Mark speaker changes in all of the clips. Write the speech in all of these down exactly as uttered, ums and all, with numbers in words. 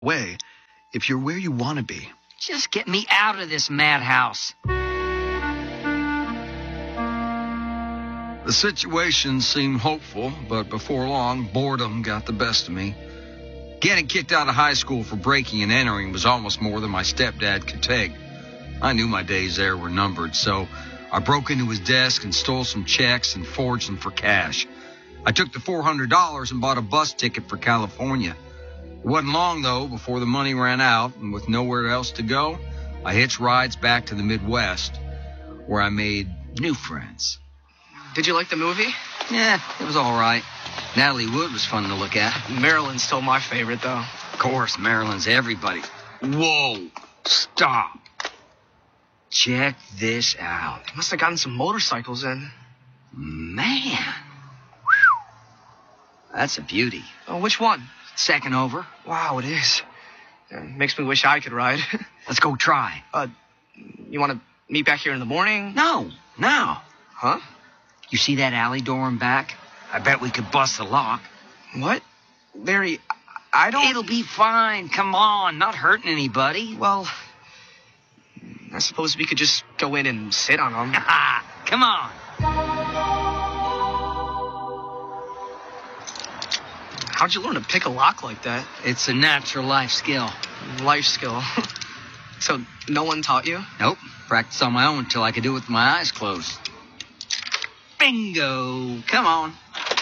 Speaker 1: way if you're where you want to be.
Speaker 2: Just get me out of this madhouse.
Speaker 3: The situation seemed hopeful, but before long, boredom got the best of me. Getting kicked out of high school for breaking and entering was almost more than my stepdad could take. I knew my days there were numbered, so I broke into his desk and stole some checks and forged them for cash. I took the four hundred dollars and bought a bus ticket for California. It wasn't long, though, before the money ran out, and with nowhere else to go, I hitched rides back to the Midwest, where I made new friends.
Speaker 4: Did you like the movie?
Speaker 2: Yeah, it was all right. Natalie Wood was fun to look at.
Speaker 4: Marilyn's still my favorite, though.
Speaker 2: Of course, Marilyn's everybody. Whoa, stop. Check this out.
Speaker 4: Must have gotten some motorcycles in.
Speaker 2: Man. That's a beauty.
Speaker 4: Oh, which one?
Speaker 2: Second over.
Speaker 4: Wow, it is. It makes me wish I could ride.
Speaker 2: Let's go try.
Speaker 4: Uh, you want to meet back here in the morning?
Speaker 2: No, now.
Speaker 4: Huh?
Speaker 2: You see that alley door in back? I bet we could bust the lock.
Speaker 4: What? Larry, I don't...
Speaker 2: It'll be fine. Come on. Not hurting anybody.
Speaker 4: Well, I suppose we could just go in and sit on them.
Speaker 2: Come on.
Speaker 4: How'd you learn to pick a lock like that?
Speaker 2: It's a natural life skill.
Speaker 4: Life skill. So no one taught you?
Speaker 2: Nope. Practiced on my own until I could do it with my eyes closed. Bingo. Come on.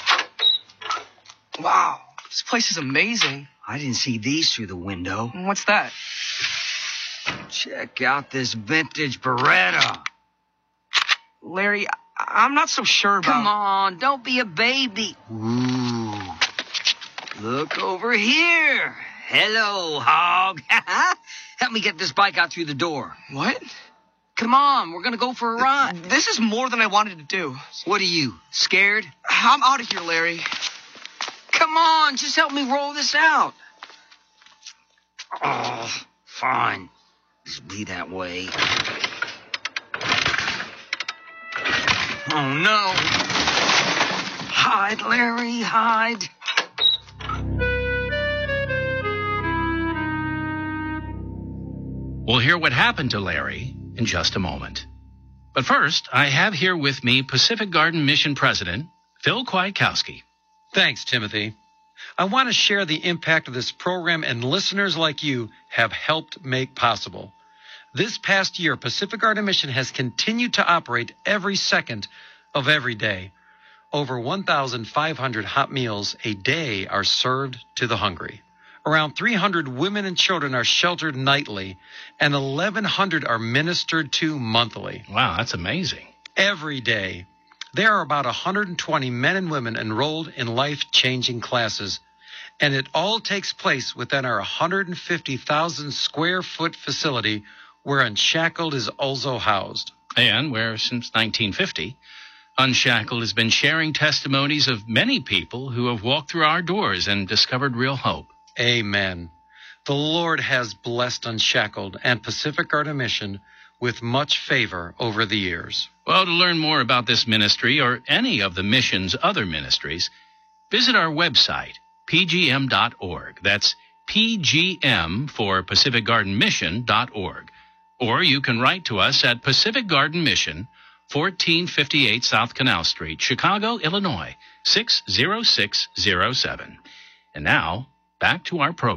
Speaker 4: Wow. This place is amazing.
Speaker 2: I didn't see these through the window.
Speaker 4: What's that?
Speaker 2: Check out this vintage Beretta.
Speaker 4: Larry, I- I'm not so sure about...
Speaker 2: Come on. Don't be a baby. Ooh. Look over here. Hello, hog. Help me get this bike out through the door.
Speaker 4: What?
Speaker 2: Come on, we're going to go for a ride.
Speaker 4: This is more than I wanted to do.
Speaker 2: What are you, scared?
Speaker 4: I'm out of here, Larry.
Speaker 2: Come on, just help me roll this out. Oh, fine. Just be that way. Oh, no. Hide, Larry, hide.
Speaker 5: We'll hear what happened to Larry in just a moment. But first, I have here with me Pacific Garden Mission President Phil Kwiatkowski.
Speaker 6: Thanks, Timothy. I want to share the impact of this program, and listeners like you have helped make possible. This past year, Pacific Garden Mission has continued to operate every second of every day. Over one thousand five hundred hot meals a day are served to the hungry. Around three hundred women and children are sheltered nightly, and eleven hundred are ministered to monthly.
Speaker 5: Wow, that's amazing.
Speaker 6: Every day, there are about one hundred twenty men and women enrolled in life-changing classes, and it all takes place within our one hundred fifty thousand square foot facility where Unshackled is also housed.
Speaker 5: And where, since nineteen fifty, Unshackled has been sharing testimonies of many people who have walked through our doors and discovered real hope.
Speaker 6: Amen. The Lord has blessed Unshackled and Pacific Garden Mission with much favor over the years.
Speaker 5: Well, to learn more about this ministry or any of the mission's other ministries, visit our website, p g m dot org. That's P G M for Pacific Garden Mission dot org. Or you can write to us at Pacific Garden Mission, fourteen fifty-eight South Canal Street, Chicago, Illinois, six zero six zero seven. And now, back to our program.